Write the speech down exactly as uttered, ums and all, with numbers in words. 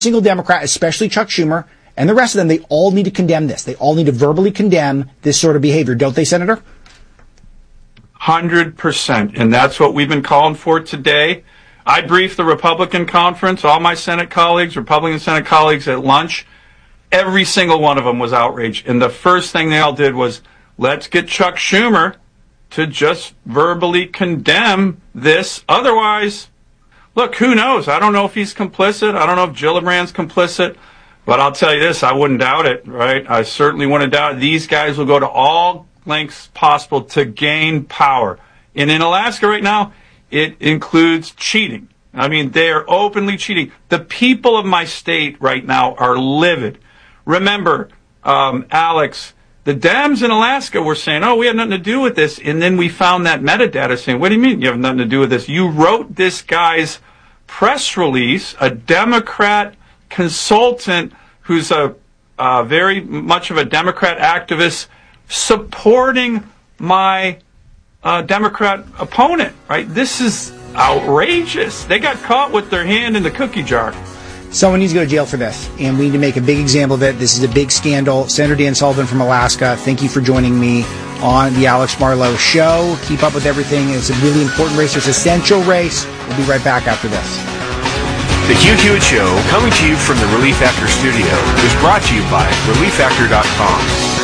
single Democrat, especially Chuck Schumer, and the rest of them, they all need to condemn this. They all need to verbally condemn this sort of behavior. Don't they, Senator? one hundred percent. And that's what we've been calling for today. I briefed the Republican conference, all my Senate colleagues, Republican Senate colleagues at lunch. Every single one of them was outraged. And the first thing they all did was, let's get Chuck Schumer to just verbally condemn this. Otherwise, look, who knows? I don't know if he's complicit. I don't know if Gillibrand's complicit. But I'll tell you this, I wouldn't doubt it, right? I certainly wouldn't doubt it. These guys will go to all lengths possible to gain power. And in Alaska right now, it includes cheating. I mean, they are openly cheating. The people of my state right now are livid. Remember, um, Alex, the Dems in Alaska were saying, oh, we have nothing to do with this. And then we found that metadata saying, what do you mean you have nothing to do with this? You wrote this guy's press release, a Democrat consultant who's a uh, very much of a Democrat activist supporting my uh, Democrat opponent, right? This is outrageous. They got caught with their hand in the cookie jar. Someone needs to go to jail for this, and we need to make a big example of it. This is a big scandal. Senator Dan Sullivan from Alaska, thank you for joining me on the Alex Marlow Show. Keep up with everything. It's a really important race. It's an essential race. We'll be right back after this. The Hugh Hewitt Show, coming to you from the Relief Factor studio, is brought to you by relief factor dot com.